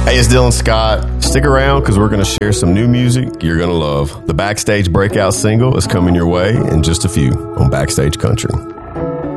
Hey, it's Dylan Scott. Stick around because we're going to share some new music you're going to love. The Backstage Breakout single is coming your way in just a few on Backstage Country.